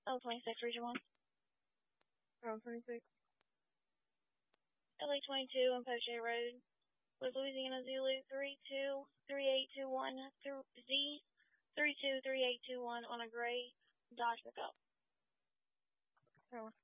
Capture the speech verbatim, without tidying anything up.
L twenty-six, Region one. L twenty-six. L A twenty-two on Poche Road. With Louisiana Zulu three two three eight two one Z three two three eight two one on a gray Dodge pickup. Oh.